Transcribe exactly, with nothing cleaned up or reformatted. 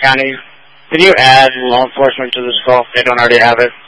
County. Can you add law enforcement to this call if they don't already have it?